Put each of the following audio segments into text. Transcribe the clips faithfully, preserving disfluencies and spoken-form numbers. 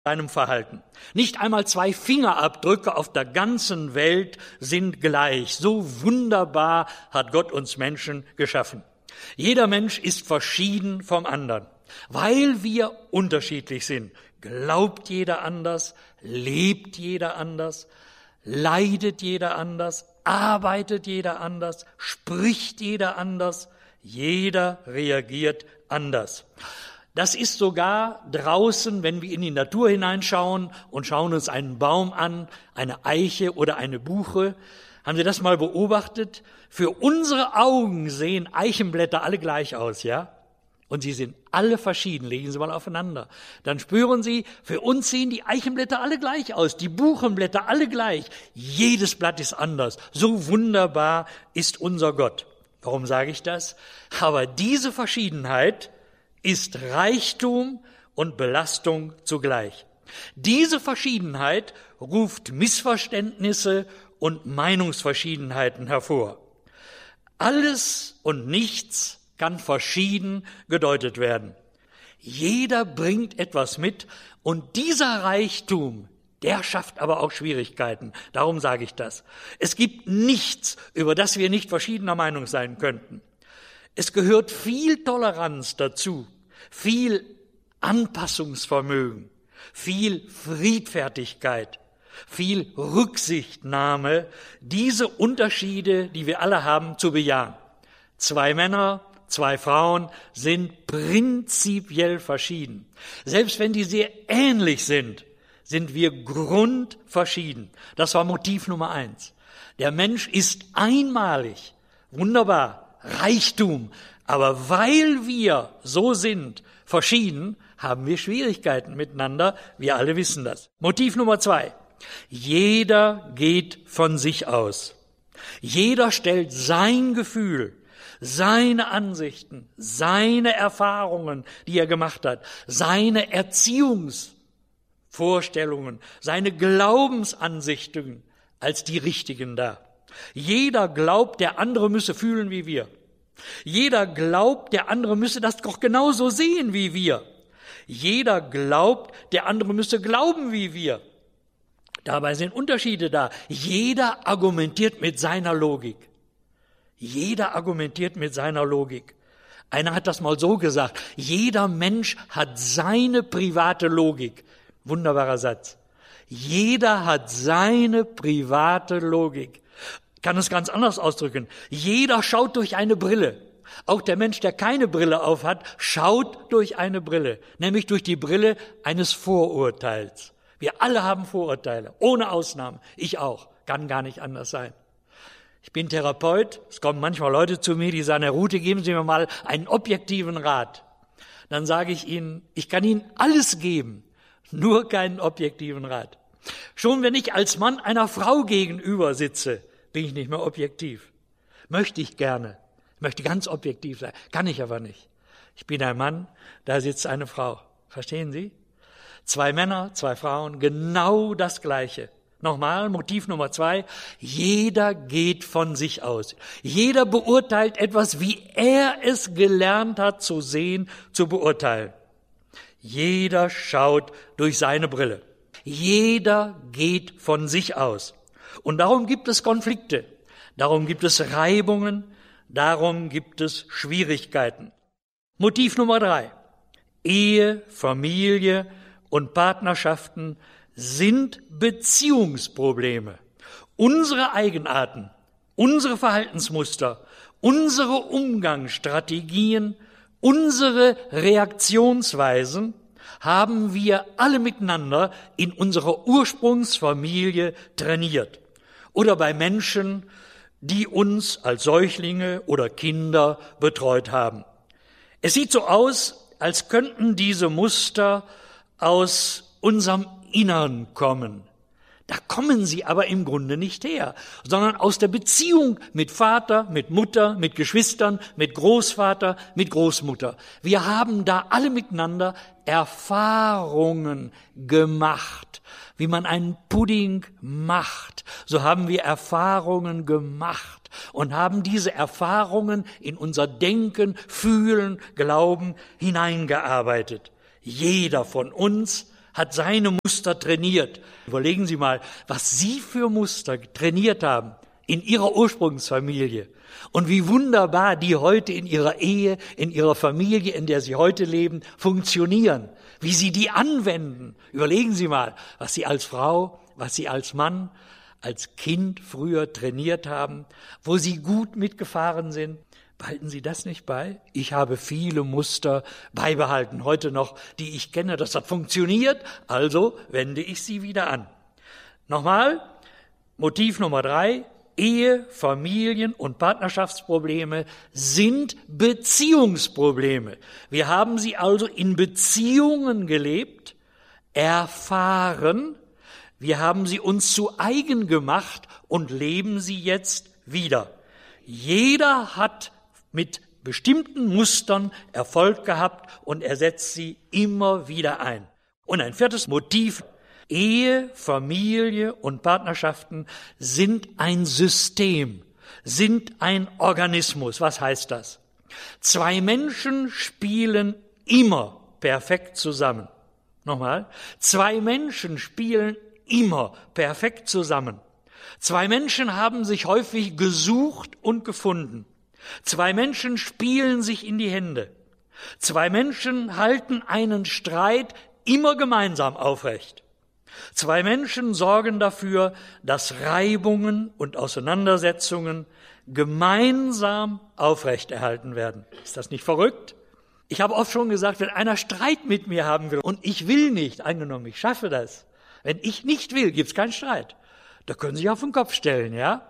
seinem Verhalten. Nicht einmal zwei Fingerabdrücke auf der ganzen Welt sind gleich. So wunderbar hat Gott uns Menschen geschaffen. Jeder Mensch ist verschieden vom anderen, weil wir unterschiedlich sind. Glaubt jeder anders, lebt jeder anders, leidet jeder anders, arbeitet jeder anders, spricht jeder anders, jeder reagiert anders. Das ist sogar draußen, wenn wir in die Natur hineinschauen und schauen uns einen Baum an, eine Eiche oder eine Buche. Haben Sie das mal beobachtet? Für unsere Augen sehen Eichenblätter alle gleich aus, ja? Und sie sind alle verschieden. Legen Sie mal aufeinander. Dann spüren Sie, für uns sehen die Eichenblätter alle gleich aus, die Buchenblätter alle gleich. Jedes Blatt ist anders. So wunderbar ist unser Gott. Warum sage ich das? Aber diese Verschiedenheit ist Reichtum und Belastung zugleich. Diese Verschiedenheit ruft Missverständnisse und Meinungsverschiedenheiten hervor. Alles und nichts kann verschieden gedeutet werden. Jeder bringt etwas mit und dieser Reichtum, der schafft aber auch Schwierigkeiten. Darum sage ich das. Es gibt nichts, über das wir nicht verschiedener Meinung sein könnten. Es gehört viel Toleranz dazu, viel Anpassungsvermögen, viel Friedfertigkeit, viel Rücksichtnahme, diese Unterschiede, die wir alle haben, zu bejahen. Zwei Männer, zwei Frauen sind prinzipiell verschieden. Selbst wenn die sehr ähnlich sind, sind wir grundverschieden. Das war Motiv Nummer eins. Der Mensch ist einmalig, wunderbar, Reichtum. Aber weil wir so sind, verschieden, haben wir Schwierigkeiten miteinander. Wir alle wissen das. Motiv Nummer zwei. Jeder geht von sich aus. Jeder stellt sein Gefühl, seine Ansichten, seine Erfahrungen, die er gemacht hat, seine Erziehungsvorstellungen, seine Glaubensansichten als die richtigen dar. Jeder glaubt, der andere müsse fühlen wie wir. Jeder glaubt, der andere müsse das doch genauso sehen wie wir. Jeder glaubt, der andere müsse glauben wie wir. Dabei sind Unterschiede da. Jeder argumentiert mit seiner Logik. Jeder argumentiert mit seiner Logik. Einer hat das mal so gesagt. Jeder Mensch hat seine private Logik. Wunderbarer Satz. Jeder hat seine private Logik. Ich kann es ganz anders ausdrücken. Jeder schaut durch eine Brille. Auch der Mensch, der keine Brille aufhat, schaut durch eine Brille. Nämlich durch die Brille eines Vorurteils. Wir alle haben Vorurteile, ohne Ausnahme. Ich auch. Kann gar nicht anders sein. Ich bin Therapeut. Es kommen manchmal Leute zu mir, die sagen, Herr Ruthe, geben Sie mir mal einen objektiven Rat. Dann sage ich Ihnen, ich kann Ihnen alles geben, nur keinen objektiven Rat. Schon wenn ich als Mann einer Frau gegenüber sitze, bin ich nicht mehr objektiv. Möchte ich gerne. Ich möchte ganz objektiv sein. Kann ich aber nicht. Ich bin ein Mann, da sitzt eine Frau. Verstehen Sie? Zwei Männer, zwei Frauen, genau das Gleiche. Nochmal, Motiv Nummer zwei. Jeder geht von sich aus. Jeder beurteilt etwas, wie er es gelernt hat zu sehen, zu beurteilen. Jeder schaut durch seine Brille. Jeder geht von sich aus. Und darum gibt es Konflikte, darum gibt es Reibungen, darum gibt es Schwierigkeiten. Motiv Nummer drei. Ehe, Familie und Partnerschaften sind Beziehungsprobleme. Unsere Eigenarten, unsere Verhaltensmuster, unsere Umgangsstrategien, unsere Reaktionsweisen haben wir alle miteinander in unserer Ursprungsfamilie trainiert. Oder bei Menschen, die uns als Säuglinge oder Kinder betreut haben. Es sieht so aus, als könnten diese Muster aus unserem Innern kommen. Da kommen sie aber im Grunde nicht her, sondern aus der Beziehung mit Vater, mit Mutter, mit Geschwistern, mit Großvater, mit Großmutter. Wir haben da alle miteinander Erfahrungen gemacht, wie man einen Pudding macht. So haben wir Erfahrungen gemacht und haben diese Erfahrungen in unser Denken, Fühlen, Glauben hineingearbeitet. Jeder von uns hat seine Muster trainiert. Überlegen Sie mal, was Sie für Muster trainiert haben in Ihrer Ursprungsfamilie und wie wunderbar die heute in Ihrer Ehe, in Ihrer Familie, in der Sie heute leben, funktionieren, wie Sie die anwenden. Überlegen Sie mal, was Sie als Frau, was Sie als Mann, als Kind früher trainiert haben, wo Sie gut mitgefahren sind. Behalten Sie das nicht bei? Ich habe viele Muster beibehalten, heute noch, die ich kenne. Das hat funktioniert, also wende ich sie wieder an. Nochmal, Motiv Nummer drei, Ehe, Familien- und Partnerschaftsprobleme sind Beziehungsprobleme. Wir haben sie also in Beziehungen gelebt, erfahren, wir haben sie uns zu eigen gemacht und leben sie jetzt wieder. Jeder hat mit bestimmten Mustern Erfolg gehabt und er setzt sie immer wieder ein. Und ein viertes Motiv, Ehe, Familie und Partnerschaften sind ein System, sind ein Organismus. Was heißt das? Zwei Menschen spielen immer perfekt zusammen. Nochmal, zwei Menschen spielen immer perfekt zusammen. Zwei Menschen haben sich häufig gesucht und gefunden. Zwei Menschen spielen sich in die Hände. Zwei Menschen halten einen Streit immer gemeinsam aufrecht. Zwei Menschen sorgen dafür, dass Reibungen und Auseinandersetzungen gemeinsam aufrechterhalten werden. Ist das nicht verrückt? Ich habe oft schon gesagt, wenn einer Streit mit mir haben will und ich will nicht, angenommen, ich schaffe das. Wenn ich nicht will, gibt's keinen Streit. Da können Sie sich auf den Kopf stellen, ja?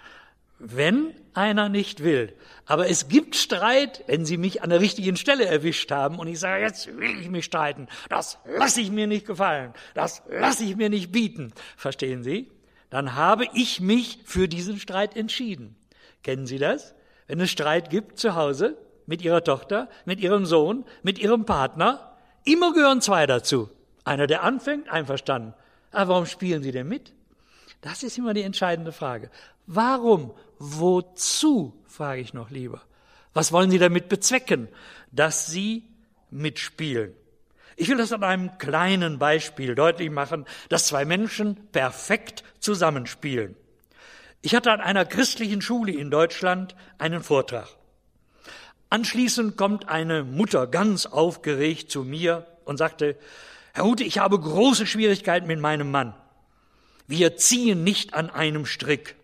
Wenn einer nicht will. Aber es gibt Streit, wenn Sie mich an der richtigen Stelle erwischt haben und ich sage, jetzt will ich mich streiten. Das lasse ich mir nicht gefallen. Das lasse ich mir nicht bieten. Verstehen Sie? Dann habe ich mich für diesen Streit entschieden. Kennen Sie das? Wenn es Streit gibt zu Hause mit Ihrer Tochter, mit Ihrem Sohn, mit Ihrem Partner, immer gehören zwei dazu. Einer, der anfängt, einverstanden. Aber warum spielen Sie denn mit? Das ist immer die entscheidende Frage. Warum? Wozu, frage ich noch lieber. Was wollen Sie damit bezwecken, dass Sie mitspielen? Ich will das an einem kleinen Beispiel deutlich machen, dass zwei Menschen perfekt zusammenspielen. Ich hatte an einer christlichen Schule in Deutschland einen Vortrag. Anschließend kommt eine Mutter ganz aufgeregt zu mir und sagte, Herr Hute, ich habe große Schwierigkeiten mit meinem Mann. Wir ziehen nicht an einem Strick.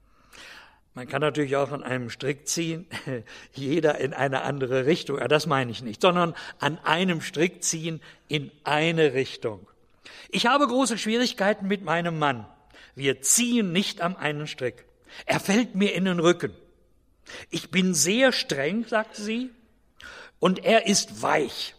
Man kann natürlich auch an einem Strick ziehen, jeder in eine andere Richtung, das meine ich nicht, sondern an einem Strick ziehen in eine Richtung. Ich habe große Schwierigkeiten mit meinem Mann. Wir ziehen nicht an einen Strick. Er fällt mir in den Rücken. Ich bin sehr streng, sagte sie, und er ist weich.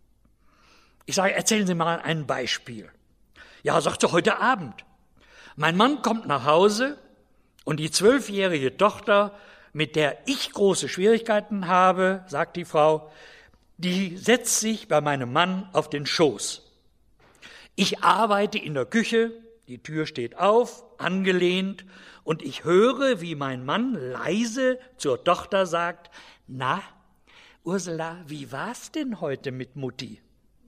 Ich sage, erzählen Sie mal ein Beispiel. Ja, sagte heute Abend. Mein Mann kommt nach Hause und die zwölfjährige Tochter, mit der ich große Schwierigkeiten habe, sagt die Frau, die setzt sich bei meinem Mann auf den Schoß. Ich arbeite in der Küche, die Tür steht auf, angelehnt, und ich höre, wie mein Mann leise zur Tochter sagt, na, Ursula, wie war's denn heute mit Mutti?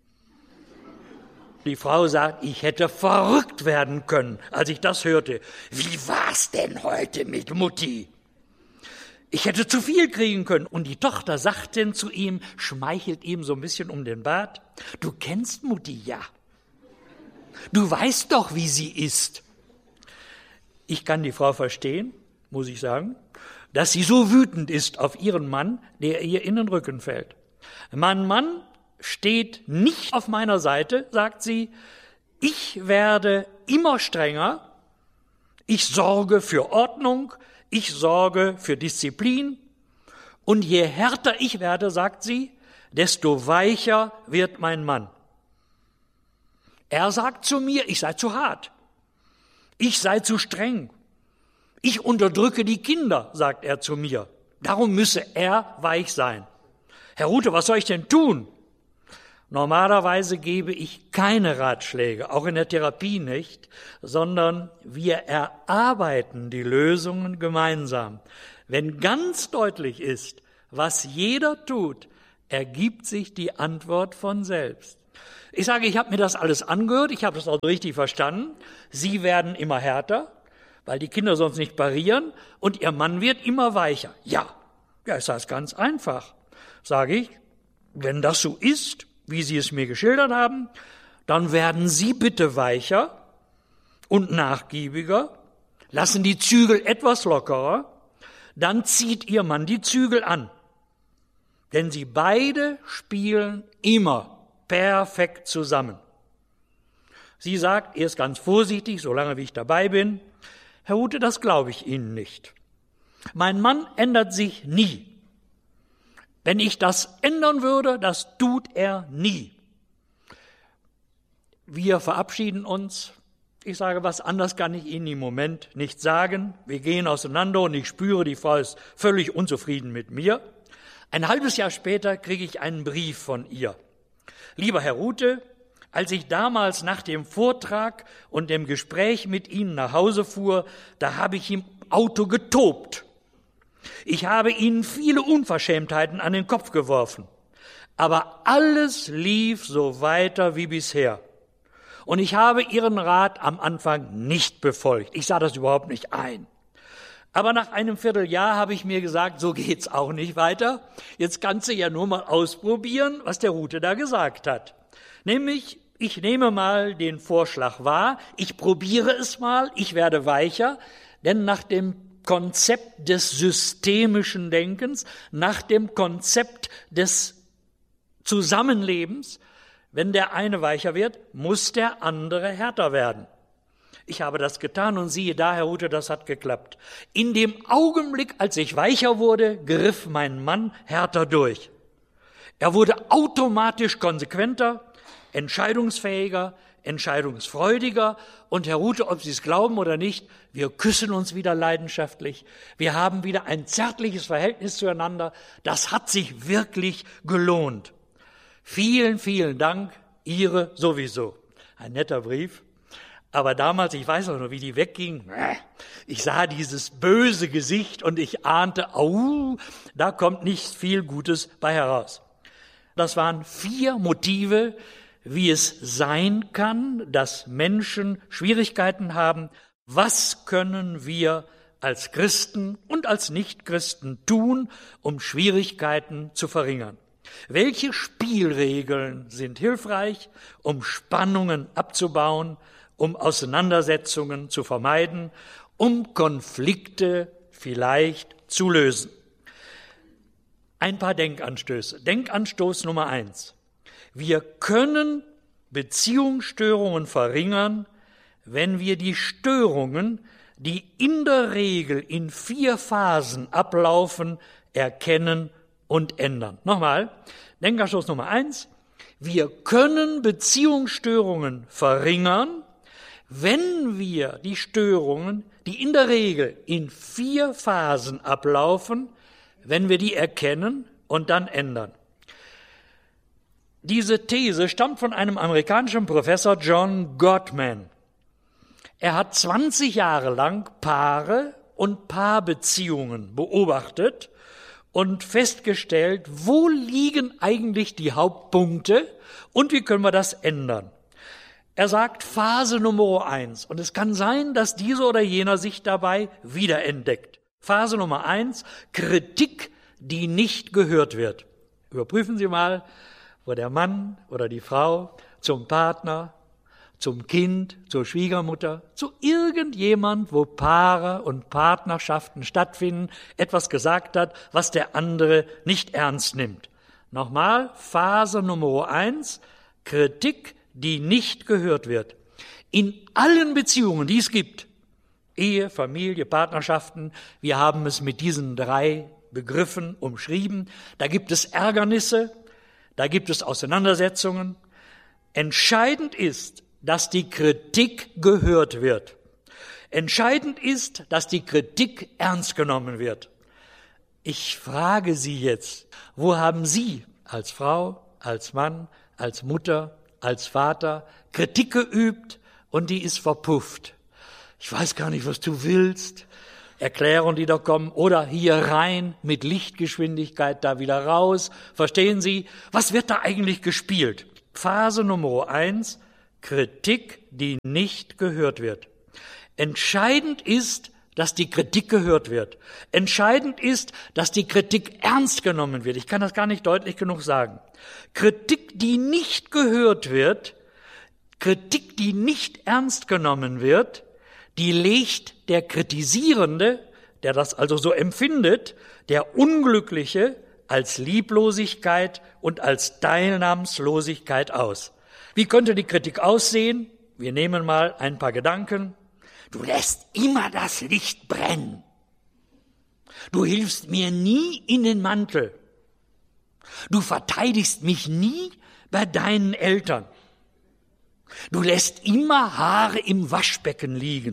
Die Frau sagt, ich hätte verrückt werden können, als ich das hörte. Wie war's denn heute mit Mutti? Ich hätte zu viel kriegen können. Und die Tochter sagt denn zu ihm, schmeichelt ihm so ein bisschen um den Bart, du kennst Mutti, ja. Du weißt doch, wie sie ist. Ich kann die Frau verstehen, muss ich sagen, dass sie so wütend ist auf ihren Mann, der ihr in den Rücken fällt. Mein Mann steht nicht auf meiner Seite, sagt sie, ich werde immer strenger, ich sorge für Ordnung, ich sorge für Disziplin und je härter ich werde, sagt sie, desto weicher wird mein Mann. Er sagt zu mir, ich sei zu hart, ich sei zu streng, ich unterdrücke die Kinder, sagt er zu mir, darum müsse er weich sein. Herr Rute, was soll ich denn tun? Normalerweise gebe ich keine Ratschläge, auch in der Therapie nicht, sondern wir erarbeiten die Lösungen gemeinsam. Wenn ganz deutlich ist, was jeder tut, ergibt sich die Antwort von selbst. Ich sage, ich habe mir das alles angehört, ich habe das auch richtig verstanden. Sie werden immer härter, weil die Kinder sonst nicht parieren, und Ihr Mann wird immer weicher. Ja, ja, ist das ganz einfach. Sage ich, wenn das so ist, wie Sie es mir geschildert haben, dann werden Sie bitte weicher und nachgiebiger, lassen die Zügel etwas lockerer, dann zieht Ihr Mann die Zügel an. Denn sie beide spielen immer perfekt zusammen. Sie sagt, erst ganz vorsichtig, solange wie ich dabei bin, Herr Ute, das glaube ich Ihnen nicht. Mein Mann ändert sich nie. Wenn ich das ändern würde, das tut er nie. Wir verabschieden uns. Ich sage, was anders kann ich Ihnen im Moment nicht sagen. Wir gehen auseinander und ich spüre, die Frau ist völlig unzufrieden mit mir. Ein halbes Jahr später kriege ich einen Brief von ihr. Lieber Herr Ute, als ich damals nach dem Vortrag und dem Gespräch mit Ihnen nach Hause fuhr, da habe ich im Auto getobt. Ich habe Ihnen viele Unverschämtheiten an den Kopf geworfen. Aber alles lief so weiter wie bisher. Und ich habe Ihren Rat am Anfang nicht befolgt. Ich sah das überhaupt nicht ein. Aber nach einem Vierteljahr habe ich mir gesagt, so geht's auch nicht weiter. Jetzt kannst du ja nur mal ausprobieren, was der Ute da gesagt hat. Nämlich, ich nehme mal den Vorschlag wahr, ich probiere es mal, ich werde weicher, denn nach dem Konzept des systemischen Denkens, nach dem Konzept des Zusammenlebens, wenn der eine weicher wird, muss der andere härter werden. Ich habe das getan und siehe da, Herr Ute, das hat geklappt. In dem Augenblick, als ich weicher wurde, griff mein Mann härter durch. Er wurde automatisch konsequenter, entscheidungsfähiger, entscheidungsfreudiger. Und Herr Ute, ob Sie es glauben oder nicht, wir küssen uns wieder leidenschaftlich. Wir haben wieder ein zärtliches Verhältnis zueinander. Das hat sich wirklich gelohnt. Vielen, vielen Dank, Ihre sowieso. Ein netter Brief. Aber damals, ich weiß noch, wie die wegging, ich sah dieses böse Gesicht und ich ahnte, au, da kommt nicht viel Gutes bei heraus. Das waren vier Motive, wie es sein kann, dass Menschen Schwierigkeiten haben. Was können wir als Christen und als Nichtchristen tun, um Schwierigkeiten zu verringern? Welche Spielregeln sind hilfreich, um Spannungen abzubauen, um Auseinandersetzungen zu vermeiden, um Konflikte vielleicht zu lösen? Ein paar Denkanstöße. Denkanstoß Nummer eins. Wir können Beziehungsstörungen verringern, wenn wir die Störungen, die in der Regel in vier Phasen ablaufen, erkennen und ändern. Nochmal, Denkanstoß Nummer eins. Wir können Beziehungsstörungen verringern, wenn wir die Störungen, die in der Regel in vier Phasen ablaufen, wenn wir die erkennen und dann ändern. Diese These stammt von einem amerikanischen Professor John Gottman. Er hat zwanzig Jahre lang Paare und Paarbeziehungen beobachtet und festgestellt, wo liegen eigentlich die Hauptpunkte und wie können wir das ändern. Er sagt Phase Nummer eins, und es kann sein, dass dieser oder jener sich dabei wiederentdeckt. Phase Nummer eins, Kritik, die nicht gehört wird. Überprüfen Sie mal, wo der Mann oder die Frau zum Partner, zum Kind, zur Schwiegermutter, zu irgendjemand, wo Paare und Partnerschaften stattfinden, etwas gesagt hat, was der andere nicht ernst nimmt. Nochmal, Phase Nummer eins, Kritik, die nicht gehört wird. In allen Beziehungen, die es gibt, Ehe, Familie, Partnerschaften, wir haben es mit diesen drei Begriffen umschrieben, da gibt es Ärgernisse, da gibt es Auseinandersetzungen. Entscheidend ist, dass die Kritik gehört wird. Entscheidend ist, dass die Kritik ernst genommen wird. Ich frage Sie jetzt, wo haben Sie als Frau, als Mann, als Mutter, als Vater Kritik geübt und die ist verpufft? Ich weiß gar nicht, was du willst. Erklärungen, die da kommen, oder hier rein mit Lichtgeschwindigkeit, da wieder raus. Verstehen Sie, was wird da eigentlich gespielt? Phase Nummer eins, Kritik, die nicht gehört wird. Entscheidend ist, dass die Kritik gehört wird. Entscheidend ist, dass die Kritik ernst genommen wird. Ich kann das gar nicht deutlich genug sagen. Kritik, die nicht gehört wird, Kritik, die nicht ernst genommen wird, die legt der Kritisierende, der das also so empfindet, der Unglückliche, als Lieblosigkeit und als Teilnahmslosigkeit aus. Wie könnte die Kritik aussehen? Wir nehmen mal ein paar Gedanken. Du lässt immer das Licht brennen. Du hilfst mir nie in den Mantel. Du verteidigst mich nie bei deinen Eltern. Du lässt immer Haare im Waschbecken liegen.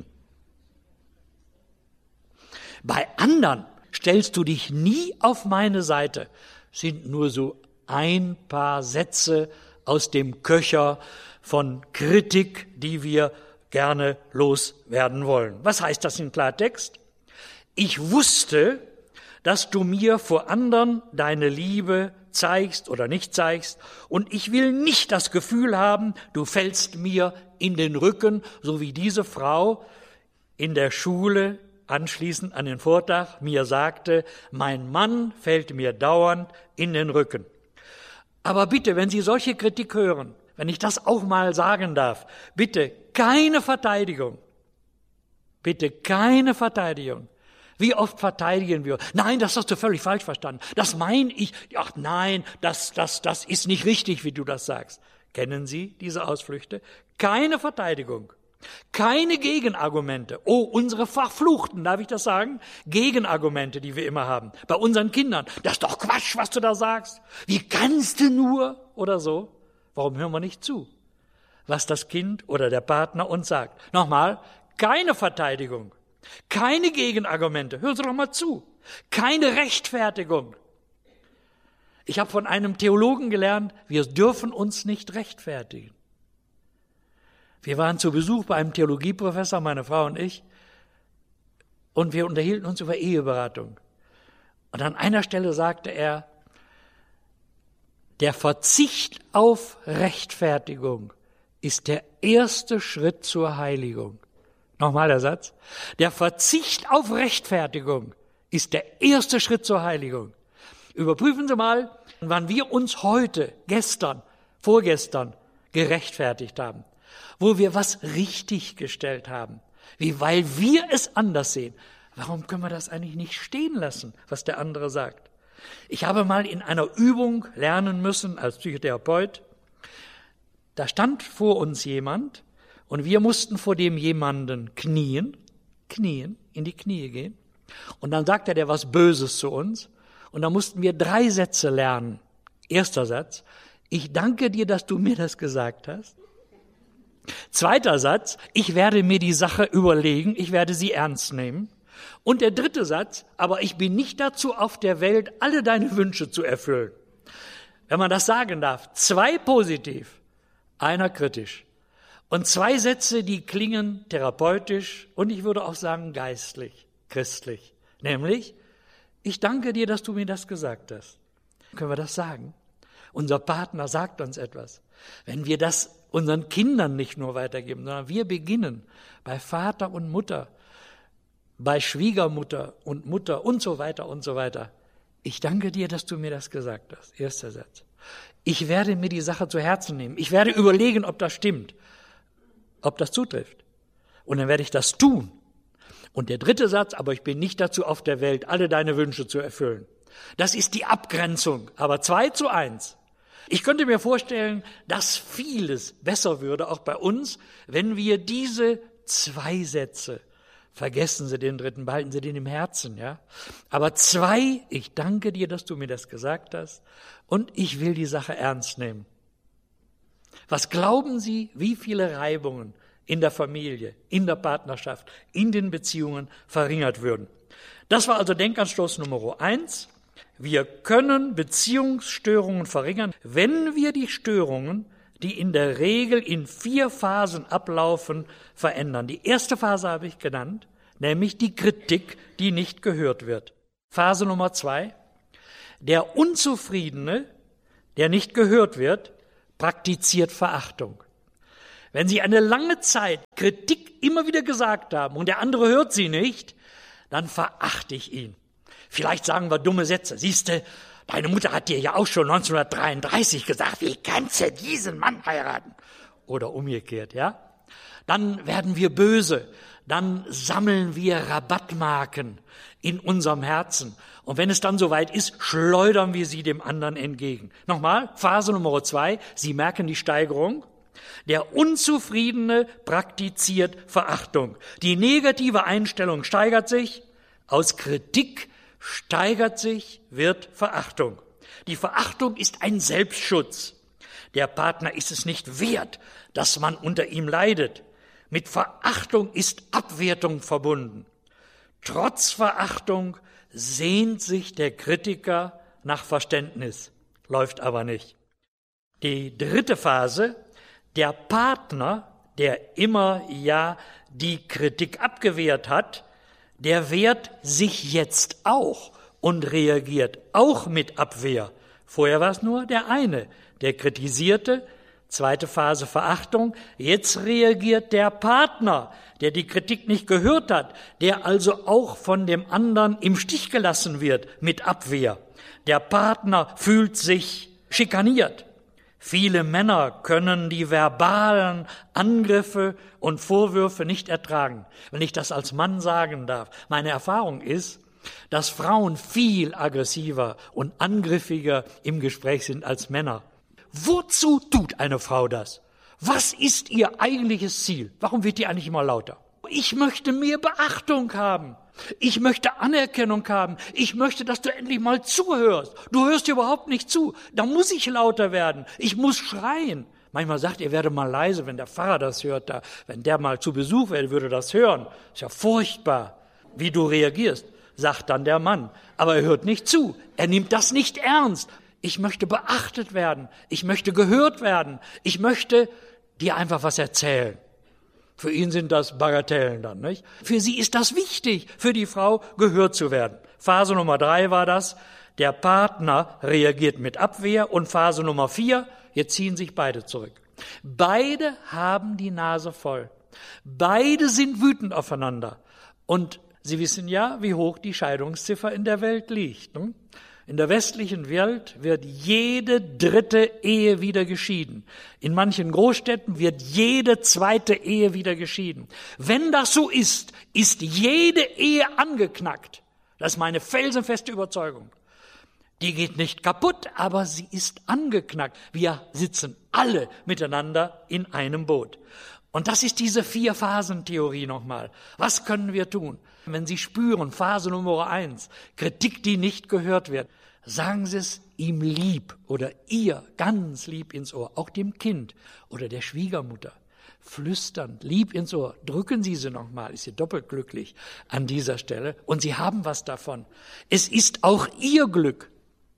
Bei anderen stellst du dich nie auf meine Seite. Sind nur so ein paar Sätze aus dem Köcher von Kritik, die wir gerne loswerden wollen. Was heißt das in Klartext? Ich wusste, dass du mir vor anderen deine Liebe zeigst oder nicht zeigst, und ich will nicht das Gefühl haben, du fällst mir in den Rücken, so wie diese Frau in der Schule anschließend an den Vortrag mir sagte, mein Mann fällt mir dauernd in den Rücken. Aber bitte, wenn Sie solche Kritik hören, wenn ich das auch mal sagen darf, bitte keine Verteidigung. Bitte keine Verteidigung. Wie oft verteidigen wir? Nein, das hast du völlig falsch verstanden. Das meine ich. Ach nein, das, das, das ist nicht richtig, wie du das sagst. Kennen Sie diese Ausflüchte? Keine Verteidigung. Keine Gegenargumente. Oh, unsere verfluchten, darf ich das sagen? Gegenargumente, die wir immer haben. Bei unseren Kindern. Das ist doch Quatsch, was du da sagst. Wie kannst du nur? Oder so. Warum hören wir nicht zu, was das Kind oder der Partner uns sagt? Nochmal, keine Verteidigung. Keine Gegenargumente. Hören Sie doch mal zu. Keine Rechtfertigung. Ich habe von einem Theologen gelernt, wir dürfen uns nicht rechtfertigen. Wir waren zu Besuch bei einem Theologieprofessor, meine Frau und ich, und wir unterhielten uns über Eheberatung. Und an einer Stelle sagte er, der Verzicht auf Rechtfertigung ist der erste Schritt zur Heiligung. Nochmal der Satz. Der Verzicht auf Rechtfertigung ist der erste Schritt zur Heiligung. Überprüfen Sie mal, wann wir uns heute, gestern, vorgestern gerechtfertigt haben, wo wir was richtig gestellt haben, wie weil wir es anders sehen. Warum können wir das eigentlich nicht stehen lassen, was der andere sagt? Ich habe mal in einer Übung lernen müssen als Psychotherapeut, da stand vor uns jemand und wir mussten vor dem jemanden knien, knien, in die Knie gehen. Und dann sagte der was Böses zu uns und dann mussten wir drei Sätze lernen. Erster Satz, ich danke dir, dass du mir das gesagt hast. Zweiter Satz, ich werde mir die Sache überlegen, ich werde sie ernst nehmen. Und der dritte Satz, aber ich bin nicht dazu auf der Welt, alle deine Wünsche zu erfüllen. Wenn man das sagen darf, zwei positiv, einer kritisch. Und zwei Sätze, die klingen therapeutisch und ich würde auch sagen geistlich, christlich. Nämlich, ich danke dir, dass du mir das gesagt hast. Können wir das sagen? Unser Partner sagt uns etwas. Wenn wir das unseren Kindern nicht nur weitergeben, sondern wir beginnen bei Vater und Mutter, bei Schwiegermutter und Mutter und so weiter und so weiter. Ich danke dir, dass du mir das gesagt hast. Erster Satz. Ich werde mir die Sache zu Herzen nehmen. Ich werde überlegen, ob das stimmt, ob das zutrifft. Und dann werde ich das tun. Und der dritte Satz, aber ich bin nicht dazu auf der Welt, alle deine Wünsche zu erfüllen. Das ist die Abgrenzung, aber zwei zu eins. Ich könnte mir vorstellen, dass vieles besser würde, auch bei uns, wenn wir diese zwei Sätze, vergessen Sie den dritten, behalten Sie den im Herzen, ja. Aber zwei, ich danke dir, dass du mir das gesagt hast und ich will die Sache ernst nehmen. Was glauben Sie, wie viele Reibungen in der Familie, in der Partnerschaft, in den Beziehungen verringert würden? Das war also Denkanstoß Nummer eins. Wir können Beziehungsstörungen verringern, wenn wir die Störungen, die in der Regel in vier Phasen ablaufen, verändern. Die erste Phase habe ich genannt, nämlich die Kritik, die nicht gehört wird. Phase Nummer zwei, der Unzufriedene, der nicht gehört wird, praktiziert Verachtung. Wenn Sie eine lange Zeit Kritik immer wieder gesagt haben und der andere hört sie nicht, dann verachte ich ihn. Vielleicht sagen wir dumme Sätze. Siehste, deine Mutter hat dir ja auch schon neunzehnhundertdreiunddreißig gesagt, wie kannst du diesen Mann heiraten? Oder umgekehrt, ja? Dann werden wir böse. Dann sammeln wir Rabattmarken in unserem Herzen. Und wenn es dann soweit ist, schleudern wir sie dem anderen entgegen. Nochmal, Phase Nummer zwei, Sie merken die Steigerung. Der Unzufriedene praktiziert Verachtung. Die negative Einstellung steigert sich, aus Kritik steigert sich, wird Verachtung. Die Verachtung ist ein Selbstschutz. Der Partner ist es nicht wert, dass man unter ihm leidet. Mit Verachtung ist Abwertung verbunden. Trotz Verachtung sehnt sich der Kritiker nach Verständnis, läuft aber nicht. Die dritte Phase, der Partner, der immer ja die Kritik abgewehrt hat, der wehrt sich jetzt auch und reagiert auch mit Abwehr. Vorher war es nur der eine, der kritisierte, zweite Phase Verachtung. Jetzt reagiert der Partner, der die Kritik nicht gehört hat, der also auch von dem anderen im Stich gelassen wird mit Abwehr. Der Partner fühlt sich schikaniert. Viele Männer können die verbalen Angriffe und Vorwürfe nicht ertragen. Wenn ich das als Mann sagen darf, meine Erfahrung ist, dass Frauen viel aggressiver und angriffiger im Gespräch sind als Männer. Wozu tut eine Frau das? Was ist ihr eigentliches Ziel? Warum wird die eigentlich immer lauter? Ich möchte mehr Beachtung haben. Ich möchte Anerkennung haben. Ich möchte, dass du endlich mal zuhörst. Du hörst dir überhaupt nicht zu. Da muss ich lauter werden. Ich muss schreien. Manchmal sagt ihr, werde mal leise, wenn der Pfarrer das hört. Da, wenn der mal zu Besuch wäre, würde das hören. Ist ja furchtbar, wie du reagierst, sagt dann der Mann. Aber er hört nicht zu. Er nimmt das nicht ernst. Ich möchte beachtet werden. Ich möchte gehört werden. Ich möchte dir einfach was erzählen. Für ihn sind das Bagatellen dann, nicht? Für sie ist das wichtig, für die Frau gehört zu werden. Phase Nummer drei war das, der Partner reagiert mit Abwehr. Und Phase Nummer vier, jetzt ziehen sich beide zurück. Beide haben die Nase voll. Beide sind wütend aufeinander. Und Sie wissen ja, wie hoch die Scheidungsziffer in der Welt liegt. Ne? In der westlichen Welt wird jede dritte Ehe wieder geschieden. In manchen Großstädten wird jede zweite Ehe wieder geschieden. Wenn das so ist, ist jede Ehe angeknackt. Das ist meine felsenfeste Überzeugung. Die geht nicht kaputt, aber sie ist angeknackt. Wir sitzen alle miteinander in einem Boot. Und das ist diese Vier-Phasen-Theorie nochmal. Was können wir tun? Wenn Sie spüren, Phase Nummer eins, Kritik, die nicht gehört wird, sagen Sie es ihm lieb oder ihr ganz lieb ins Ohr, auch dem Kind oder der Schwiegermutter. Flüsternd, lieb ins Ohr, drücken Sie sie nochmal, ist sie doppelt glücklich an dieser Stelle und Sie haben was davon. Es ist auch Ihr Glück.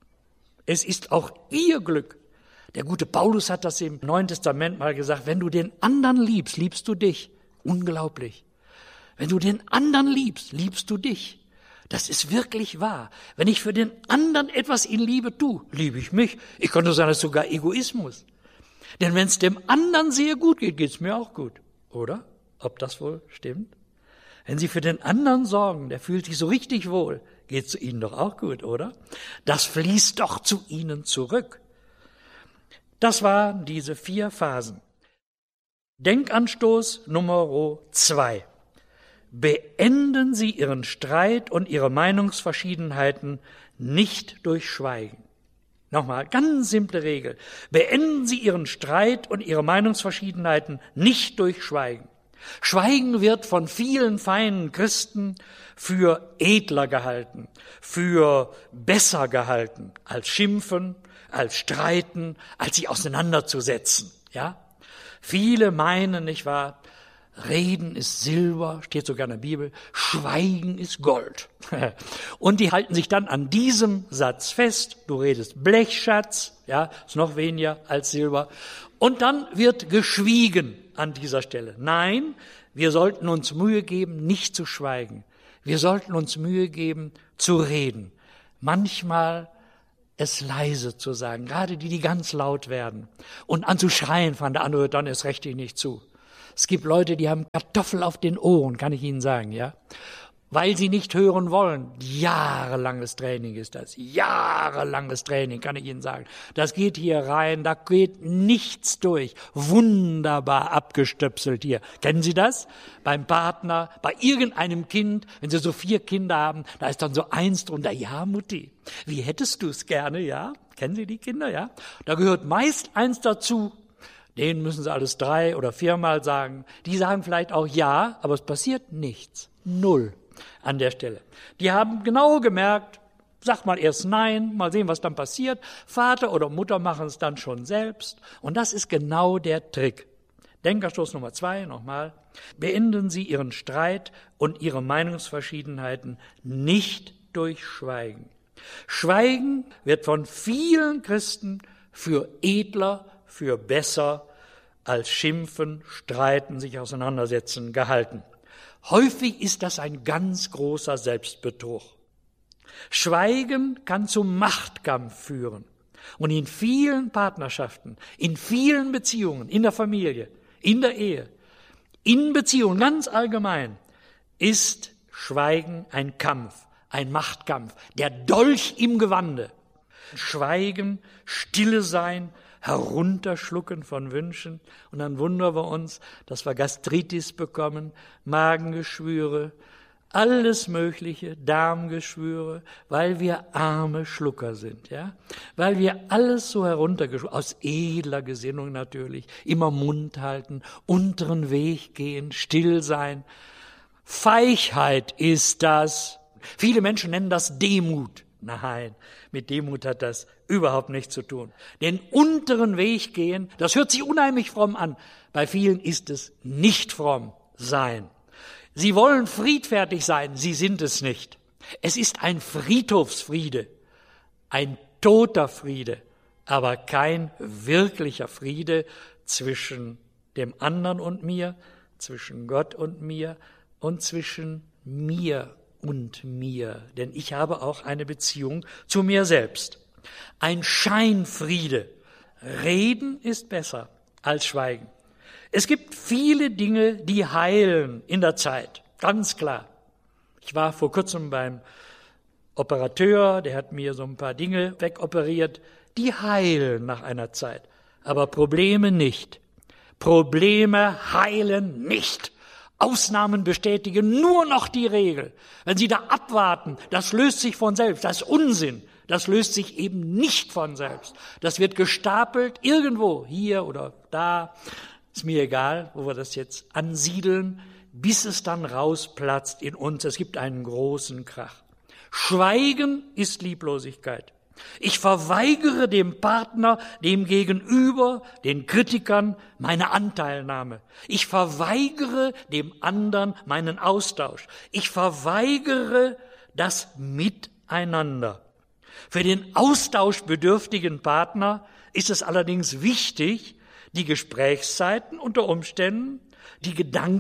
Es ist auch Ihr Glück. Der gute Paulus hat das im Neuen Testament mal gesagt, wenn du den anderen liebst, liebst du dich. Unglaublich. Wenn du den anderen liebst, liebst du dich. Das ist wirklich wahr. Wenn ich für den anderen etwas in Liebe tue, liebe ich mich. Ich könnte sagen, das ist sogar Egoismus. Denn wenn es dem anderen sehr gut geht, geht es mir auch gut. Oder? Ob das wohl stimmt? Wenn Sie für den anderen sorgen, der fühlt sich so richtig wohl, geht es Ihnen doch auch gut, oder? Das fließt doch zu Ihnen zurück. Das waren diese vier Phasen. Denkanstoß Nummer zwei. Beenden Sie Ihren Streit und Ihre Meinungsverschiedenheiten nicht durch Schweigen. Nochmal, ganz simple Regel. Beenden Sie Ihren Streit und Ihre Meinungsverschiedenheiten nicht durch Schweigen. Schweigen wird von vielen feinen Christen für edler gehalten, für besser gehalten, als Schimpfen, als Streiten, als sich auseinanderzusetzen. Ja? Viele meinen, nicht wahr, Reden ist Silber, steht sogar in der Bibel, Schweigen ist Gold. Und die halten sich dann an diesem Satz fest, du redest Blechschatz, ja, ist noch weniger als Silber. Und dann wird geschwiegen an dieser Stelle. Nein, wir sollten uns Mühe geben, nicht zu schweigen. Wir sollten uns Mühe geben, zu reden. Manchmal es leise zu sagen, gerade die, die ganz laut werden und anzuschreien, von der andere dann erst recht nicht zu. Es gibt Leute, die haben Kartoffel auf den Ohren, kann ich Ihnen sagen, ja, weil sie nicht hören wollen. Jahrelanges Training ist das, jahrelanges Training, kann ich Ihnen sagen. Das geht hier rein, da geht nichts durch, wunderbar abgestöpselt hier. Kennen Sie das? Beim Partner, bei irgendeinem Kind, wenn Sie so vier Kinder haben, da ist dann so eins drunter, ja Mutti, wie hättest du es gerne, ja? Kennen Sie die Kinder, ja? Da gehört meist eins dazu, denen müssen Sie alles drei oder viermal sagen. Die sagen vielleicht auch ja, aber es passiert nichts, null. An der Stelle. Die haben genau gemerkt, sag mal erst nein, mal sehen, was dann passiert. Vater oder Mutter machen es dann schon selbst. Und das ist genau der Trick. Denkanstoß Nummer zwei, nochmal. Beenden Sie Ihren Streit und Ihre Meinungsverschiedenheiten nicht durch Schweigen. Schweigen wird von vielen Christen für edler, für besser als Schimpfen, Streiten, sich auseinandersetzen gehalten. Häufig ist das ein ganz großer Selbstbetrug. Schweigen kann zum Machtkampf führen. Und in vielen Partnerschaften, in vielen Beziehungen, in der Familie, in der Ehe, in Beziehungen ganz allgemein, ist Schweigen ein Kampf, ein Machtkampf, der Dolch im Gewande. Schweigen, stille sein, herunterschlucken von Wünschen und dann wundern wir uns, dass wir Gastritis bekommen, Magengeschwüre, alles Mögliche, Darmgeschwüre, weil wir arme Schlucker sind, ja, weil wir alles so heruntergeschluckt, aus edler Gesinnung natürlich, immer Mund halten, unteren Weg gehen, still sein. Feigheit ist das. Viele Menschen nennen das Demut. Nein, mit Demut hat das überhaupt nichts zu tun. Den unteren Weg gehen, das hört sich unheimlich fromm an. Bei vielen ist es nicht fromm sein. Sie wollen friedfertig sein, sie sind es nicht. Es ist ein Friedhofsfriede, ein toter Friede, aber kein wirklicher Friede zwischen dem anderen und mir, zwischen Gott und mir und zwischen mir und mir, denn ich habe auch eine Beziehung zu mir selbst. Ein Scheinfriede. Reden ist besser als Schweigen. Es gibt viele Dinge, die heilen in der Zeit, ganz klar. Ich war vor kurzem beim Operateur, der hat mir so ein paar Dinge wegoperiert, die heilen nach einer Zeit, aber Probleme nicht. Probleme heilen nicht. Ausnahmen bestätigen nur noch die Regel. Wenn Sie da abwarten, das löst sich von selbst, das ist Unsinn. Das löst sich eben nicht von selbst. Das wird gestapelt irgendwo, hier oder da, ist mir egal, wo wir das jetzt ansiedeln, bis es dann rausplatzt in uns. Es gibt einen großen Krach. Schweigen ist Lieblosigkeit. Ich verweigere dem Partner, dem Gegenüber, den Kritikern meine Anteilnahme. Ich verweigere dem anderen meinen Austausch. Ich verweigere das Miteinander. Für den austauschbedürftigen Partner ist es allerdings wichtig, die Gesprächszeiten unter Umständen, die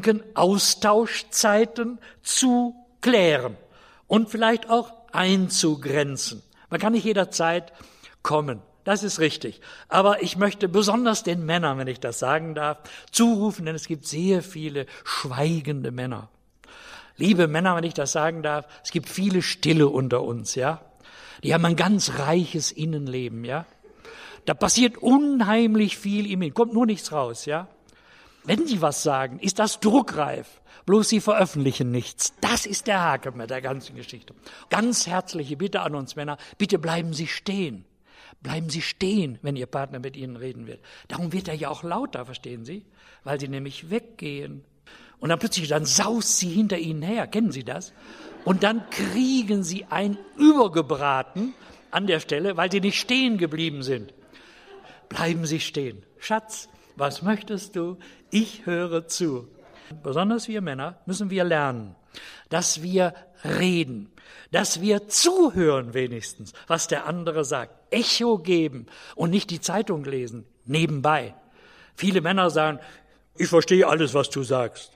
Gedankenaustauschzeiten zu klären und vielleicht auch einzugrenzen. Man kann nicht jederzeit kommen, das ist richtig. Aber ich möchte besonders den Männern, wenn ich das sagen darf, zurufen, denn es gibt sehr viele schweigende Männer. Liebe Männer, wenn ich das sagen darf, es gibt viele Stille unter uns, ja. Die haben ein ganz reiches Innenleben, ja. Da passiert unheimlich viel im Innen, kommt nur nichts raus, ja. Wenn Sie was sagen, ist das druckreif. Bloß Sie veröffentlichen nichts. Das ist der Haken mit der ganzen Geschichte. Ganz herzliche Bitte an uns Männer, bitte bleiben Sie stehen. Bleiben Sie stehen, wenn Ihr Partner mit Ihnen reden will. Darum wird er ja auch lauter, verstehen Sie? Weil Sie nämlich weggehen. Und dann plötzlich, dann saust sie hinter Ihnen her. Kennen Sie das? Und dann kriegen Sie ein Übergebraten an der Stelle, weil Sie nicht stehen geblieben sind. Bleiben Sie stehen. Schatz, was möchtest du? Ich höre zu. Besonders wir Männer müssen wir lernen, dass wir reden, dass wir zuhören wenigstens, was der andere sagt. Echo geben und nicht die Zeitung lesen, nebenbei. Viele Männer sagen, ich verstehe alles, was du sagst.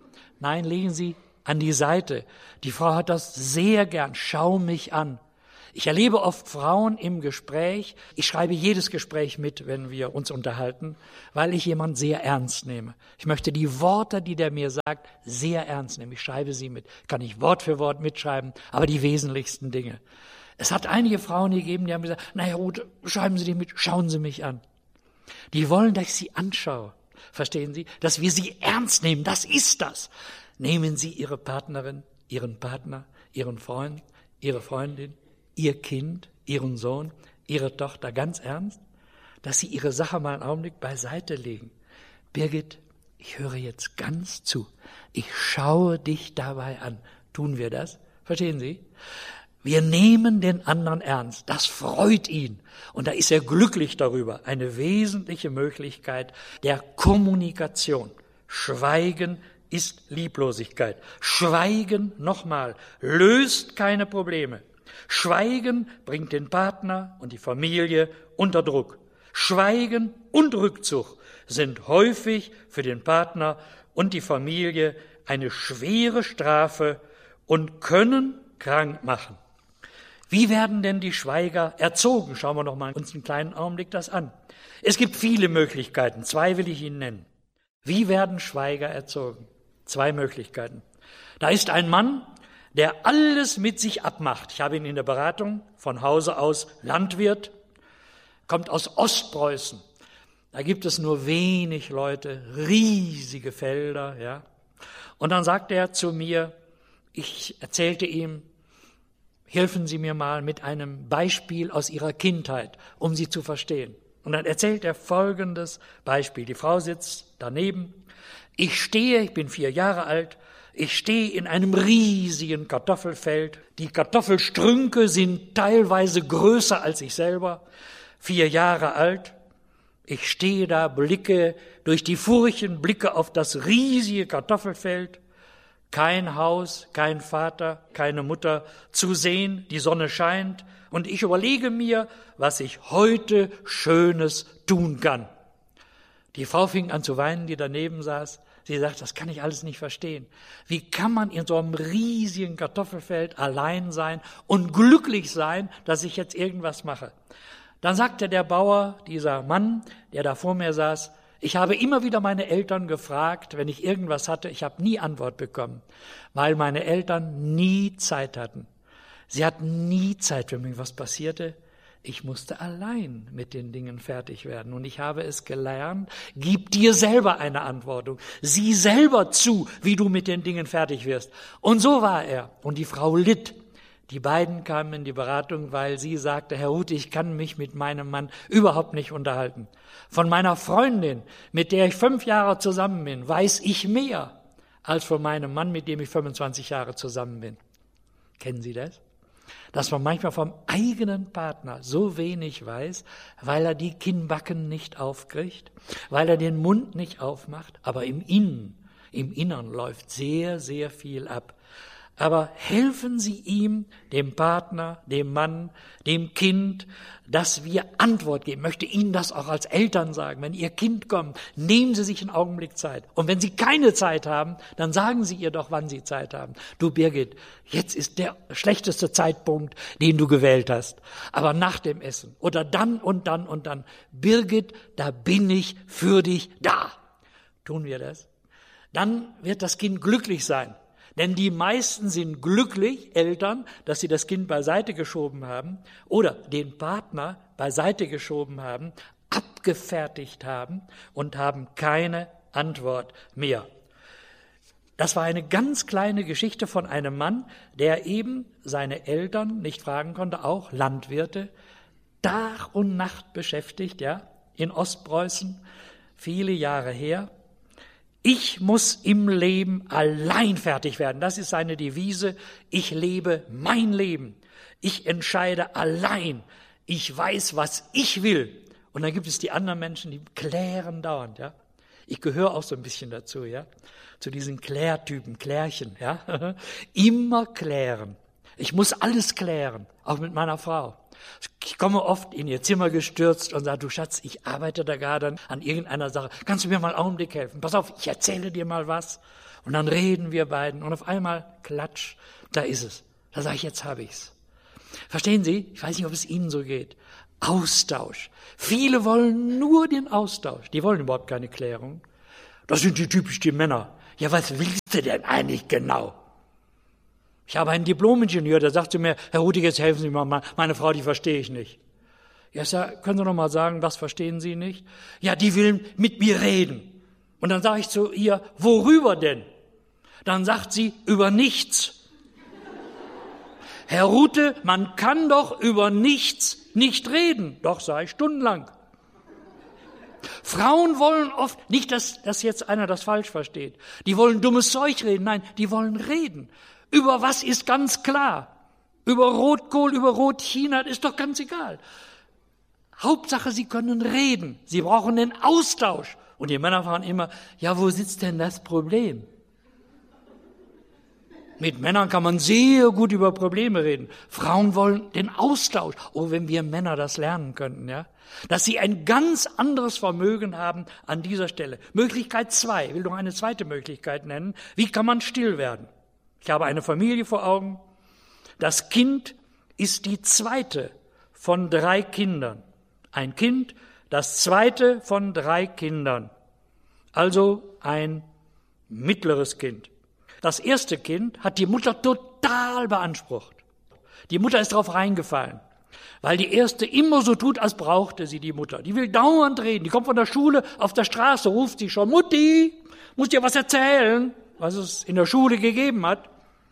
Nein, legen Sie an die Seite. Die Frau hat das sehr gern. Schau mich an. Ich erlebe oft Frauen im Gespräch, ich schreibe jedes Gespräch mit, wenn wir uns unterhalten, weil ich jemanden sehr ernst nehme. Ich möchte die Worte, die der mir sagt, sehr ernst nehmen. Ich schreibe sie mit, kann ich Wort für Wort mitschreiben, aber die wesentlichsten Dinge. Es hat einige Frauen gegeben, die haben gesagt, na ja gut, schreiben Sie die mit, schauen Sie mich an. Die wollen, dass ich sie anschaue. Verstehen Sie? Dass wir sie ernst nehmen, das ist das. Nehmen Sie Ihre Partnerin, Ihren Partner, Ihren Freund, Ihre Freundin, Ihr Kind, Ihren Sohn, Ihre Tochter ganz ernst, dass Sie Ihre Sache mal einen Augenblick beiseite legen. Birgit, ich höre jetzt ganz zu. Ich schaue dich dabei an. Tun wir das? Verstehen Sie? Wir nehmen den anderen ernst. Das freut ihn. Und da ist er glücklich darüber. Eine wesentliche Möglichkeit der Kommunikation. Schweigen ist Lieblosigkeit. Schweigen, nochmal, löst keine Probleme. Schweigen bringt den Partner und die Familie unter Druck. Schweigen und Rückzug sind häufig für den Partner und die Familie eine schwere Strafe und können krank machen. Wie werden denn die Schweiger erzogen? Schauen wir noch mal uns einen kleinen Augenblick das an. Es gibt viele Möglichkeiten, zwei will ich Ihnen nennen. Wie werden Schweiger erzogen? Zwei Möglichkeiten. Da ist ein Mann, der alles mit sich abmacht. Ich habe ihn in der Beratung, von Hause aus Landwirt, kommt aus Ostpreußen. Da gibt es nur wenig Leute, riesige Felder, ja. Und dann sagt er zu mir, ich erzählte ihm, helfen Sie mir mal mit einem Beispiel aus Ihrer Kindheit, um Sie zu verstehen. Und dann erzählt er folgendes Beispiel. Die Frau sitzt daneben. Ich stehe, ich bin vier Jahre alt, ich stehe in einem riesigen Kartoffelfeld. Die Kartoffelstrünke sind teilweise größer als ich selber. Vier Jahre alt. Ich stehe da, blicke durch die Furchen, blicke auf das riesige Kartoffelfeld. Kein Haus, kein Vater, keine Mutter zu sehen, die Sonne scheint und ich überlege mir, was ich heute Schönes tun kann. Die Frau fing an zu weinen, die daneben saß. Sie sagt, das kann ich alles nicht verstehen. Wie kann man in so einem riesigen Kartoffelfeld allein sein und glücklich sein, dass ich jetzt irgendwas mache? Dann sagte der Bauer, dieser Mann, der da vor mir saß, ich habe immer wieder meine Eltern gefragt, wenn ich irgendwas hatte, ich habe nie Antwort bekommen, weil meine Eltern nie Zeit hatten. Sie hatten nie Zeit, wenn mir was passierte. Ich musste allein mit den Dingen fertig werden und ich habe es gelernt, gib dir selber eine Antwortung, sieh selber zu, wie du mit den Dingen fertig wirst. Und so war er und die Frau litt. Die beiden kamen in die Beratung, weil sie sagte, Herr Rute, ich kann mich mit meinem Mann überhaupt nicht unterhalten. Von meiner Freundin, mit der ich fünf Jahre zusammen bin, weiß ich mehr als von meinem Mann, mit dem ich fünfundzwanzig Jahre zusammen bin. Kennen Sie das? Dass man manchmal vom eigenen Partner so wenig weiß, weil er die Kinnbacken nicht aufkriegt, weil er den Mund nicht aufmacht, aber im Innen, im Innern läuft sehr, sehr viel ab. Aber helfen Sie ihm, dem Partner, dem Mann, dem Kind, dass wir Antwort geben. Ich möchte Ihnen das auch als Eltern sagen. Wenn Ihr Kind kommt, nehmen Sie sich einen Augenblick Zeit. Und wenn Sie keine Zeit haben, dann sagen Sie ihr doch, wann Sie Zeit haben. Du Birgit, jetzt ist der schlechteste Zeitpunkt, den du gewählt hast. Aber nach dem Essen oder dann und dann und dann. Birgit, da bin ich für dich da. Tun wir das? Dann wird das Kind glücklich sein. Denn die meisten sind glücklich, Eltern, dass sie das Kind beiseite geschoben haben oder den Partner beiseite geschoben haben, abgefertigt haben und haben keine Antwort mehr. Das war eine ganz kleine Geschichte von einem Mann, der eben seine Eltern nicht fragen konnte, auch Landwirte, Tag und Nacht beschäftigt, ja, in Ostpreußen, viele Jahre her. Ich muss im Leben allein fertig werden. Das ist seine Devise. Ich lebe mein Leben. Ich entscheide allein. Ich weiß, was ich will. Und dann gibt es die anderen Menschen, die klären dauernd, ja. Ich gehöre auch so ein bisschen dazu, ja. Zu diesen Klärtypen, Klärchen, ja. Immer klären. Ich muss alles klären, auch mit meiner Frau. Ich komme oft in ihr Zimmer gestürzt und sage, du Schatz, ich arbeite da gerade an irgendeiner Sache. Kannst du mir mal einen Augenblick helfen? Pass auf, ich erzähle dir mal was. Und dann reden wir beiden und auf einmal, klatsch, da ist es. Da sage ich, jetzt habe ich's. Verstehen Sie? Ich weiß nicht, ob es Ihnen so geht. Austausch. Viele wollen nur den Austausch. Die wollen überhaupt keine Klärung. Das sind die typischen Männer. Ja, was willst du denn eigentlich genau? Ich habe einen Diplom-Ingenieur, der sagt zu mir, Herr Rutig, jetzt helfen Sie mir mal, meine Frau, die verstehe ich nicht. Ja, sag, können Sie noch mal sagen, was verstehen Sie nicht? Ja, die will mit mir reden. Und dann sage ich zu ihr, worüber denn? Dann sagt sie, über nichts. Herr Rute, man kann doch über nichts nicht reden. Doch, sage ich, stundenlang. Frauen wollen oft, nicht, dass, dass jetzt einer das falsch versteht, die wollen dummes Zeug reden, nein, die wollen reden. Über was ist ganz klar? Über Rotkohl, über Rotchina, ist doch ganz egal. Hauptsache, sie können reden, sie brauchen den Austausch. Und die Männer fragen immer, ja, wo sitzt denn das Problem? Mit Männern kann man sehr gut über Probleme reden. Frauen wollen den Austausch. Oh, wenn wir Männer das lernen könnten, ja. Dass sie ein ganz anderes Vermögen haben an dieser Stelle. Möglichkeit zwei, ich will noch eine zweite Möglichkeit nennen. Wie kann man still werden? Ich habe eine Familie vor Augen. Das Kind ist die zweite von drei Kindern. Ein Kind, das zweite von drei Kindern. Also ein mittleres Kind. Das erste Kind hat die Mutter total beansprucht. Die Mutter ist drauf reingefallen, weil die erste immer so tut, als brauchte sie die Mutter. Die will dauernd reden. Die kommt von der Schule, auf der Straße ruft sie schon, Mutti, muss dir was erzählen, was es in der Schule gegeben hat.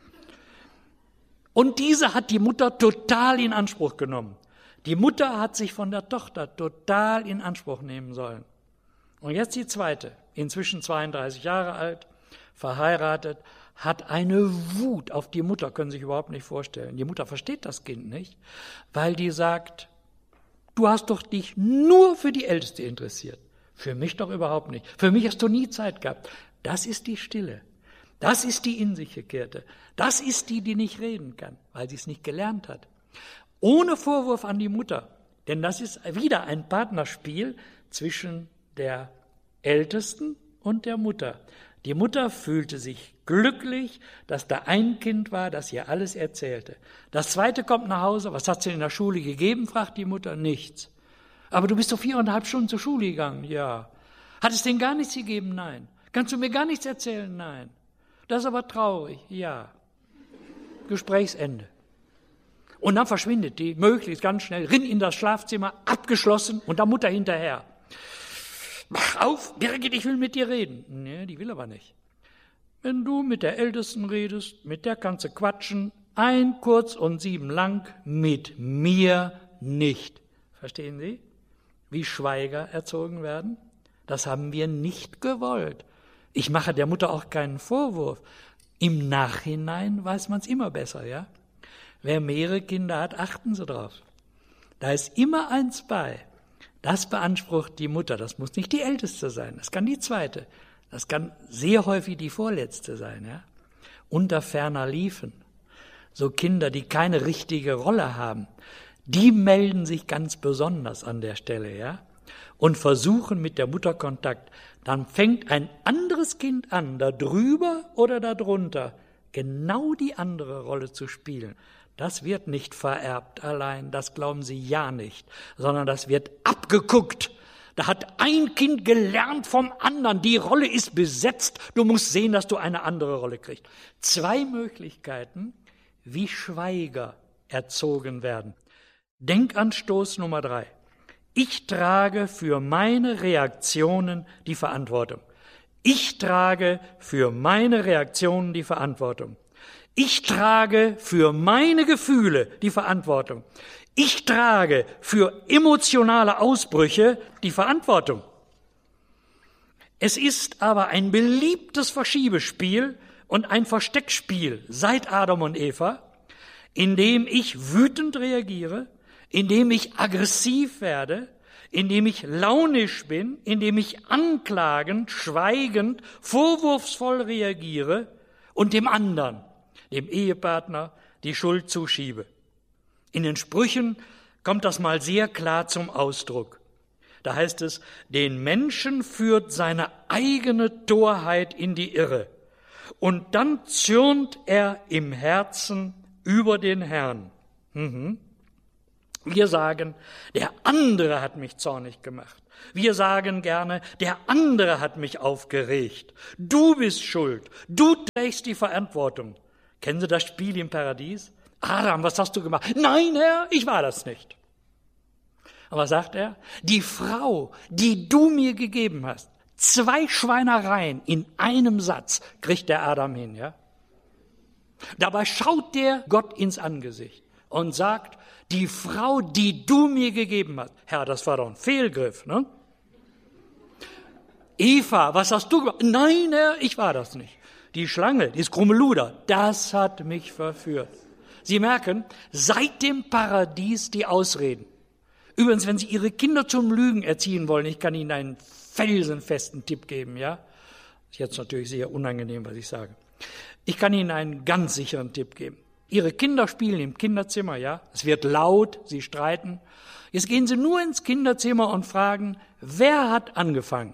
Und diese hat die Mutter total in Anspruch genommen. Die Mutter hat sich von der Tochter total in Anspruch nehmen sollen. Und jetzt die zweite, inzwischen zweiunddreißig Jahre alt, verheiratet, hat eine Wut auf die Mutter, können Sie sich überhaupt nicht vorstellen. Die Mutter versteht das Kind nicht, weil die sagt, du hast doch dich nur für die Älteste interessiert. Für mich doch überhaupt nicht. Für mich hast du nie Zeit gehabt. Das ist die Stille. Das ist die in sich gekehrte. Das ist die, die nicht reden kann, weil sie es nicht gelernt hat. Ohne Vorwurf an die Mutter. Denn das ist wieder ein Partnerspiel zwischen der Ältesten und der Mutter. Die Mutter fühlte sich glücklich, dass da ein Kind war, das ihr alles erzählte. Das zweite kommt nach Hause. Was hat sie in der Schule gegeben, fragt die Mutter. Nichts. Aber du bist doch viereinhalb Stunden zur Schule gegangen. Ja. Hat es denn gar nichts gegeben? Nein. Kannst du mir gar nichts erzählen? Nein. Das ist aber traurig. Ja. Gesprächsende. Und dann verschwindet die, möglichst ganz schnell, rinn in das Schlafzimmer, abgeschlossen und der Mutter hinterher. Mach auf, Birgit, ich will mit dir reden. Nee, die will aber nicht. Wenn du mit der Ältesten redest, mit der kannst du quatschen, ein kurz und sieben lang, mit mir nicht. Verstehen Sie, wie Schweiger erzogen werden? Das haben wir nicht gewollt. Ich mache der Mutter auch keinen Vorwurf. Im Nachhinein weiß man es immer besser, ja? Wer mehrere Kinder hat, achten Sie drauf. Da ist immer eins bei. Das beansprucht die Mutter. Das muss nicht die Älteste sein. Das kann die Zweite. Das kann sehr häufig die Vorletzte sein, ja? Unter ferner liefen. So Kinder, die keine richtige Rolle haben, die melden sich ganz besonders an der Stelle, ja? Und versuchen mit der Mutter Kontakt. Dann fängt ein anderes Kind an, da drüber oder da drunter, genau die andere Rolle zu spielen. Das wird nicht vererbt allein, das glauben Sie ja nicht, sondern das wird abgeguckt. Da hat ein Kind gelernt vom anderen, die Rolle ist besetzt, du musst sehen, dass du eine andere Rolle kriegst. Zwei Möglichkeiten, wie Schweiger erzogen werden. Denkanstoß Nummer drei. Ich trage für meine Reaktionen die Verantwortung. Ich trage für meine Reaktionen die Verantwortung. Ich trage für meine Gefühle die Verantwortung. Ich trage für emotionale Ausbrüche die Verantwortung. Es ist aber ein beliebtes Verschiebespiel und ein Versteckspiel seit Adam und Eva, in dem ich wütend reagiere, in dem ich aggressiv werde, in dem ich launisch bin, in dem ich anklagend, schweigend, vorwurfsvoll reagiere und dem anderen, dem Ehepartner, die Schuld zuschiebe. In den Sprüchen kommt das mal sehr klar zum Ausdruck. Da heißt es, den Menschen führt seine eigene Torheit in die Irre und dann zürnt er im Herzen über den Herrn. Mhm. Wir sagen, der andere hat mich zornig gemacht. Wir sagen gerne, der andere hat mich aufgeregt. Du bist schuld. Du trägst die Verantwortung. Kennen Sie das Spiel im Paradies? Adam, was hast du gemacht? Nein, Herr, ich war das nicht. Aber was sagt er? Die Frau, die du mir gegeben hast, zwei Schweinereien in einem Satz kriegt der Adam hin, ja? Dabei schaut der Gott ins Angesicht und sagt, die Frau, die du mir gegeben hast. Herr, das war doch ein Fehlgriff, ne? Eva, was hast du gemacht? Nein, Herr, ich war das nicht. Die Schlange, dieses Krummeluder, das hat mich verführt. Sie merken, seit dem Paradies die Ausreden. Übrigens, wenn Sie Ihre Kinder zum Lügen erziehen wollen, ich kann Ihnen einen felsenfesten Tipp geben, ja? Ist jetzt natürlich sehr unangenehm, was ich sage. Ich kann Ihnen einen ganz sicheren Tipp geben. Ihre Kinder spielen im Kinderzimmer, ja? Es wird laut, sie streiten. Jetzt gehen Sie nur ins Kinderzimmer und fragen, wer hat angefangen?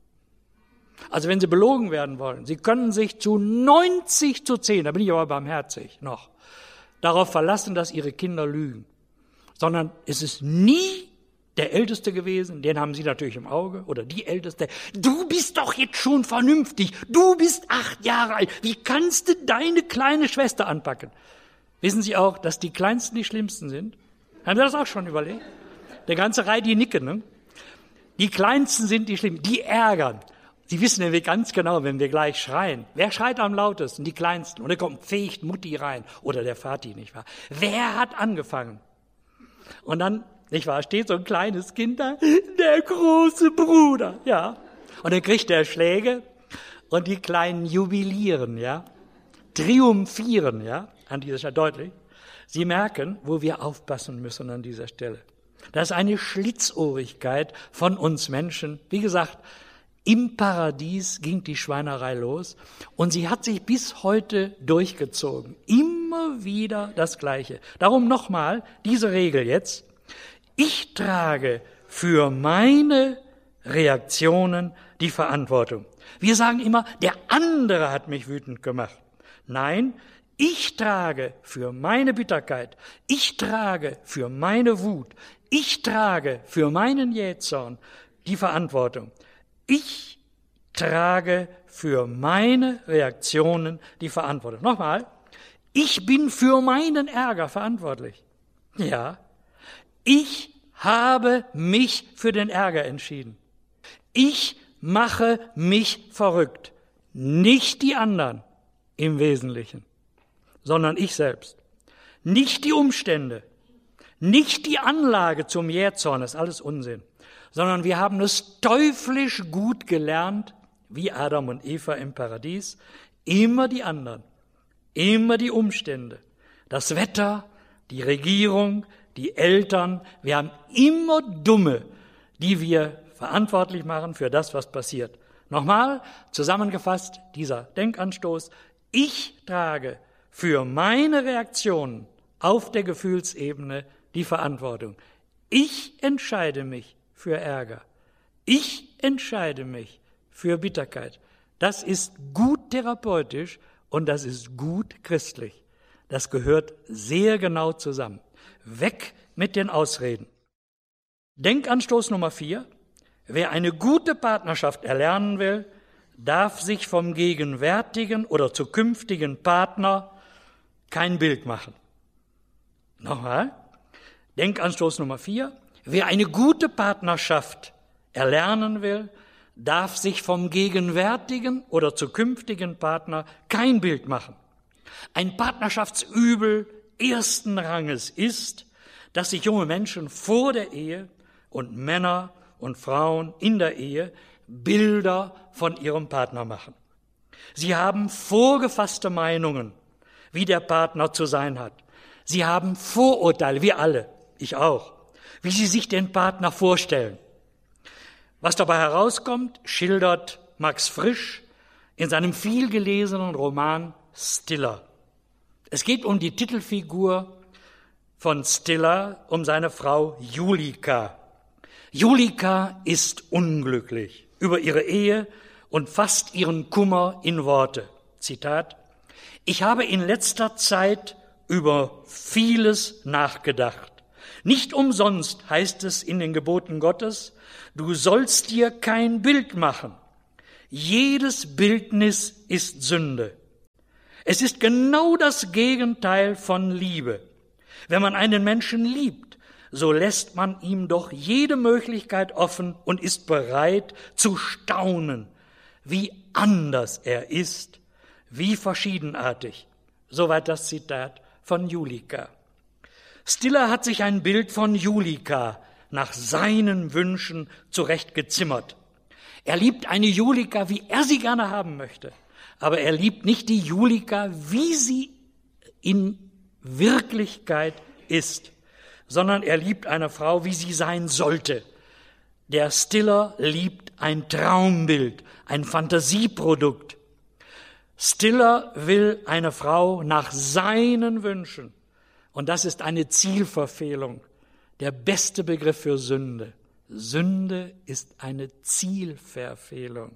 Also wenn Sie belogen werden wollen, Sie können sich zu neunzig zu zehn, da bin ich aber barmherzig noch, darauf verlassen, dass Ihre Kinder lügen. Sondern es ist nie der Älteste gewesen, den haben Sie natürlich im Auge, oder die Älteste. Du bist doch jetzt schon vernünftig, du bist acht Jahre alt, wie kannst du deine kleine Schwester anpacken? Wissen Sie auch, dass die Kleinsten die Schlimmsten sind? Haben Sie das auch schon überlegt? Der ganze Reihe, die nicken, ne? Die Kleinsten sind die Schlimmsten, die ärgern. Sie wissen nämlich ganz genau, wenn wir gleich schreien. Wer schreit am lautesten? Die Kleinsten. Und dann kommt fegt Mutti rein. Oder der Vati, nicht wahr? Wer hat angefangen? Und dann, nicht wahr, steht so ein kleines Kind da, der große Bruder, ja. Und dann kriegt er Schläge und die Kleinen jubilieren, ja. Triumphieren, ja, an dieser Stelle deutlich. Sie merken, wo wir aufpassen müssen an dieser Stelle. Das ist eine Schlitzohrigkeit von uns Menschen. Wie gesagt, im Paradies ging die Schweinerei los und sie hat sich bis heute durchgezogen. Immer wieder das Gleiche. Darum nochmal diese Regel jetzt. Ich trage für meine Reaktionen die Verantwortung. Wir sagen immer, der andere hat mich wütend gemacht. Nein, ich trage für meine Bitterkeit, ich trage für meine Wut, ich trage für meinen Jähzorn die Verantwortung. Ich trage für meine Reaktionen die Verantwortung. Nochmal, ich bin für meinen Ärger verantwortlich. Ja, ich habe mich für den Ärger entschieden. Ich mache mich verrückt. Nicht die anderen im Wesentlichen, sondern ich selbst. Nicht die Umstände, nicht die Anlage zum Jähzorn, das ist alles Unsinn, sondern wir haben es teuflisch gut gelernt, wie Adam und Eva im Paradies, immer die anderen, immer die Umstände, das Wetter, die Regierung, die Eltern. Wir haben immer Dumme, die wir verantwortlich machen für das, was passiert. Nochmal zusammengefasst, dieser Denkanstoß. Ich trage für meine Reaktionen auf der Gefühlsebene die Verantwortung. Ich entscheide mich für Ärger. Ich entscheide mich für Bitterkeit. Das ist gut therapeutisch und das ist gut christlich. Das gehört sehr genau zusammen. Weg mit den Ausreden. Denkanstoß Nummer vier. Wer eine gute Partnerschaft erlernen will, darf sich vom gegenwärtigen oder zukünftigen Partner kein Bild machen. Nochmal. Denkanstoß Nummer vier. Wer eine gute Partnerschaft erlernen will, darf sich vom gegenwärtigen oder zukünftigen Partner kein Bild machen. Ein Partnerschaftsübel ersten Ranges ist, dass sich junge Menschen vor der Ehe und Männer und Frauen in der Ehe Bilder von ihrem Partner machen. Sie haben vorgefasste Meinungen, wie der Partner zu sein hat. Sie haben Vorurteile, wir alle, ich auch, wie sie sich den Partner vorstellen. Was dabei herauskommt, schildert Max Frisch in seinem vielgelesenen Roman Stiller. Es geht um die Titelfigur von Stiller, um seine Frau Julika. Julika ist unglücklich über ihre Ehe und fasst ihren Kummer in Worte. Zitat: Ich habe in letzter Zeit über vieles nachgedacht. Nicht umsonst heißt es in den Geboten Gottes, du sollst dir kein Bild machen. Jedes Bildnis ist Sünde. Es ist genau das Gegenteil von Liebe. Wenn man einen Menschen liebt, so lässt man ihm doch jede Möglichkeit offen und ist bereit zu staunen, wie anders er ist, wie verschiedenartig. Soweit das Zitat von Julika. Stiller hat sich ein Bild von Julika nach seinen Wünschen zurechtgezimmert. Er liebt eine Julika, wie er sie gerne haben möchte. Aber er liebt nicht die Julika, wie sie in Wirklichkeit ist, sondern er liebt eine Frau, wie sie sein sollte. Der Stiller liebt ein Traumbild, ein Fantasieprodukt. Stiller will eine Frau nach seinen Wünschen. Und das ist eine Zielverfehlung. Der beste Begriff für Sünde. Sünde ist eine Zielverfehlung.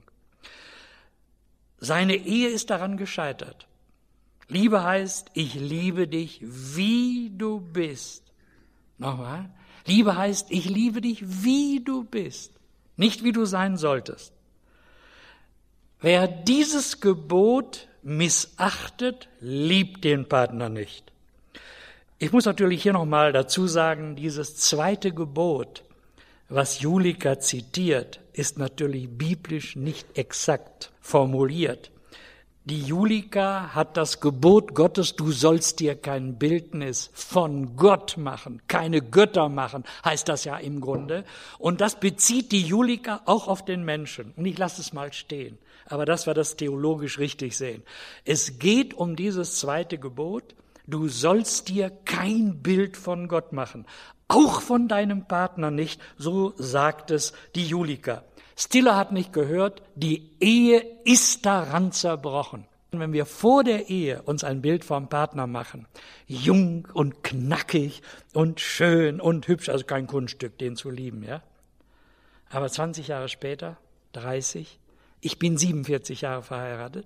Seine Ehe ist daran gescheitert. Liebe heißt, ich liebe dich, wie du bist. Nochmal. Liebe heißt, ich liebe dich, wie du bist. Nicht wie du sein solltest. Wer dieses Gebot missachtet, liebt den Partner nicht. Ich muss natürlich hier nochmal dazu sagen, dieses zweite Gebot, was Julika zitiert, ist natürlich biblisch nicht exakt formuliert. Die Julika hat das Gebot Gottes, du sollst dir kein Bildnis von Gott machen, keine Götter machen, heißt das ja im Grunde. Und das bezieht die Julika auch auf den Menschen. Und ich lasse es mal stehen, aber dass wir das theologisch richtig sehen. Es geht um dieses zweite Gebot, du sollst dir kein Bild von Gott machen, auch von deinem Partner nicht, so sagt es die Julika. Stiller hat nicht gehört, die Ehe ist daran zerbrochen. Wenn wir vor der Ehe uns ein Bild vom Partner machen, jung und knackig und schön und hübsch, also kein Kunststück, den zu lieben, ja. Aber zwanzig Jahre später, dreißig, ich bin siebenundvierzig Jahre verheiratet,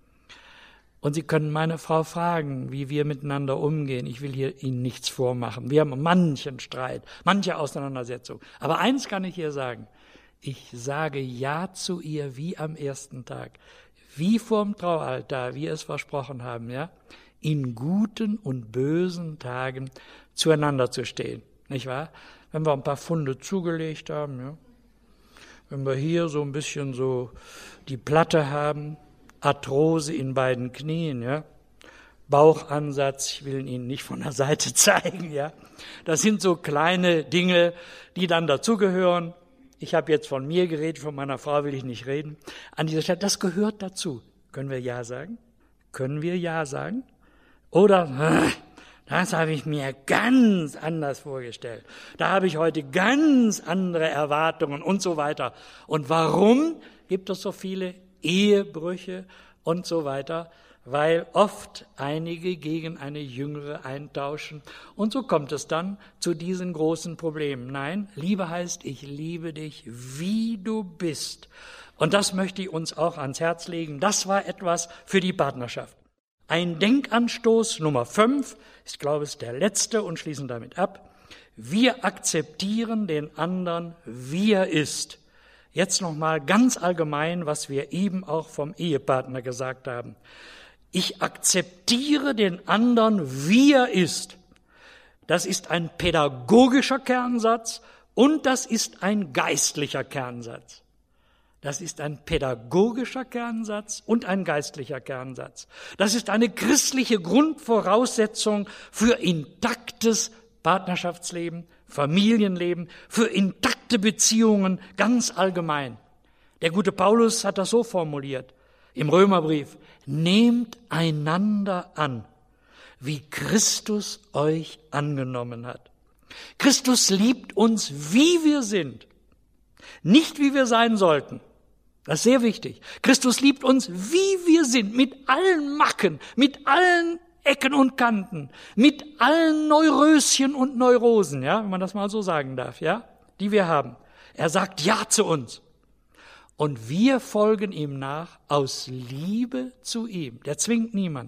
und Sie können meine Frau fragen, wie wir miteinander umgehen. Ich will hier Ihnen nichts vormachen. Wir haben manchen Streit, manche Auseinandersetzung. Aber eins kann ich ihr sagen. Ich sage Ja zu ihr wie am ersten Tag, wie vorm Traualtar, wie wir es versprochen haben, ja, in guten und bösen Tagen zueinander zu stehen, nicht wahr? Wenn wir ein paar Pfunde zugelegt haben, ja, wenn wir hier so ein bisschen so die Platte haben, Arthrose in beiden Knien, ja, Bauchansatz, ich will Ihnen nicht von der Seite zeigen, ja, das sind so kleine Dinge, die dann dazugehören. Ich habe jetzt von mir geredet, von meiner Frau will ich nicht reden. An dieser Stelle, das gehört dazu. Können wir Ja sagen? Können wir Ja sagen? Oder, das habe ich mir ganz anders vorgestellt. Da habe ich heute ganz andere Erwartungen und so weiter. Und warum gibt es so viele Ehebrüche und so weiter? Weil oft einige gegen eine jüngere eintauschen. Und so kommt es dann zu diesen großen Problemen. Nein, Liebe heißt, ich liebe dich, wie du bist. Und das möchte ich uns auch ans Herz legen. Das war etwas für die Partnerschaft. Ein Denkanstoß Nummer fünf, ich glaube, es ist der letzte und schließen damit ab. Wir akzeptieren den anderen, wie er ist. Jetzt nochmal ganz allgemein, was wir eben auch vom Ehepartner gesagt haben. Ich akzeptiere den anderen, wie er ist. Das ist ein pädagogischer Kernsatz und das ist ein geistlicher Kernsatz. Das ist ein pädagogischer Kernsatz und ein geistlicher Kernsatz. Das ist eine christliche Grundvoraussetzung für intaktes Partnerschaftsleben, Familienleben, für intakte Beziehungen ganz allgemein. Der gute Paulus hat das so formuliert im Römerbrief: Nehmt einander an, wie Christus euch angenommen hat. Christus liebt uns, wie wir sind, nicht wie wir sein sollten. Das ist sehr wichtig. Christus liebt uns, wie wir sind, mit allen Macken, mit allen Ecken und Kanten, mit allen Neuröschen und Neurosen, ja, wenn man das mal so sagen darf, ja, die wir haben. Er sagt Ja zu uns. Und wir folgen ihm nach aus Liebe zu ihm. Der zwingt niemand.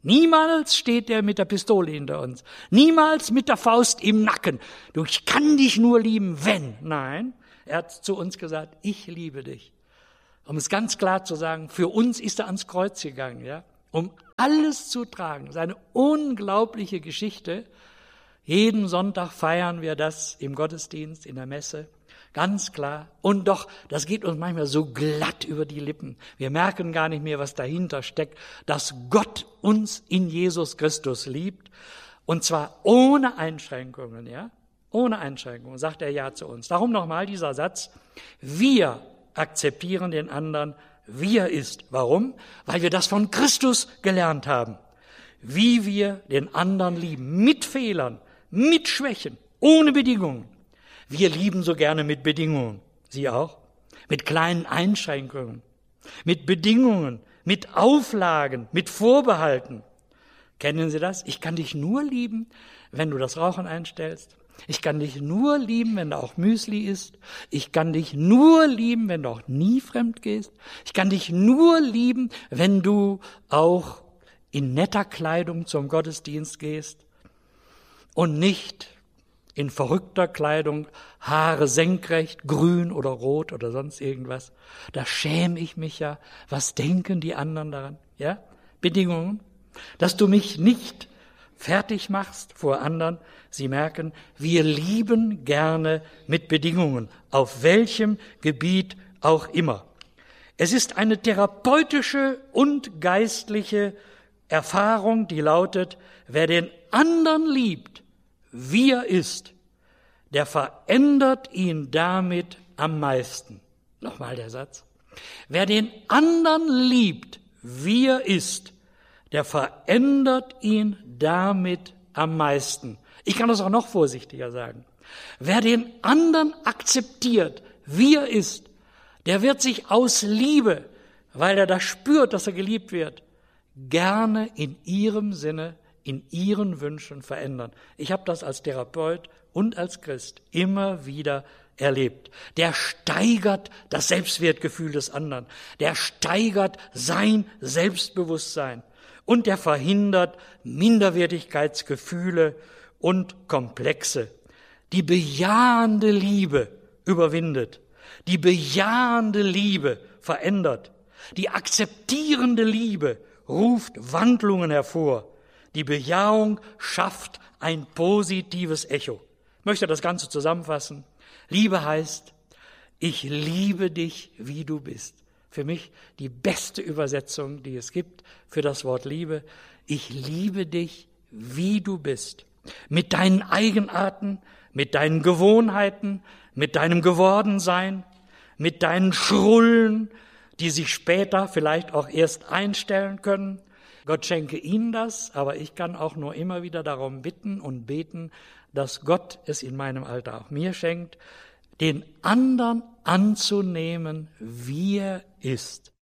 Niemals steht er mit der Pistole hinter uns. Niemals mit der Faust im Nacken. Du, ich kann dich nur lieben, wenn. Nein, er hat zu uns gesagt, ich liebe dich. Um es ganz klar zu sagen, für uns ist er ans Kreuz gegangen, ja, um alles zu tragen. Seine unglaubliche Geschichte. Jeden Sonntag feiern wir das im Gottesdienst, in der Messe. Ganz klar. Und doch, das geht uns manchmal so glatt über die Lippen. Wir merken gar nicht mehr, was dahinter steckt, dass Gott uns in Jesus Christus liebt. Und zwar ohne Einschränkungen, ja? Ohne Einschränkungen, sagt er ja zu uns. Darum nochmal dieser Satz. Wir akzeptieren den anderen, wie er ist. Warum? Weil wir das von Christus gelernt haben. Wie wir den anderen lieben. Mit Fehlern, mit Schwächen, ohne Bedingungen. Wir lieben so gerne mit Bedingungen. Sie auch? Mit kleinen Einschränkungen, mit Bedingungen, mit Auflagen, mit Vorbehalten. Kennen Sie das? Ich kann dich nur lieben, wenn du das Rauchen einstellst. Ich kann dich nur lieben, wenn du auch Müsli isst. Ich kann dich nur lieben, wenn du auch nie fremd gehst. Ich kann dich nur lieben, wenn du auch in netter Kleidung zum Gottesdienst gehst und nicht in verrückter Kleidung, Haare senkrecht, grün oder rot oder sonst irgendwas. Da schäme ich mich ja. Was denken die anderen daran? Ja? Bedingungen. Dass du mich nicht fertig machst vor anderen. Sie merken, wir lieben gerne mit Bedingungen, auf welchem Gebiet auch immer. Es ist eine therapeutische und geistliche Erfahrung, die lautet, wer den anderen liebt, wie er ist, der verändert ihn damit am meisten. Nochmal der Satz. Wer den anderen liebt, wie er ist, der verändert ihn damit am meisten. Ich kann das auch noch vorsichtiger sagen. Wer den anderen akzeptiert, wie er ist, der wird sich aus Liebe, weil er das spürt, dass er geliebt wird, gerne in ihrem Sinne, in ihren Wünschen verändern. Ich habe das als Therapeut und als Christ immer wieder erlebt. Der steigert das Selbstwertgefühl des anderen. Der steigert sein Selbstbewusstsein. Und der verhindert Minderwertigkeitsgefühle und Komplexe. Die bejahende Liebe überwindet. Die bejahende Liebe verändert. Die akzeptierende Liebe ruft Wandlungen hervor. Die Bejahung schafft ein positives Echo. Ich möchte das Ganze zusammenfassen. Liebe heißt, ich liebe dich, wie du bist. Für mich die beste Übersetzung, die es gibt für das Wort Liebe. Ich liebe dich, wie du bist. Mit deinen Eigenarten, mit deinen Gewohnheiten, mit deinem Gewordensein, mit deinen Schrullen, die sich später vielleicht auch erst einstellen können. Gott schenke ihnen das, aber ich kann auch nur immer wieder darum bitten und beten, dass Gott es in meinem Alter auch mir schenkt, den anderen anzunehmen, wie er ist.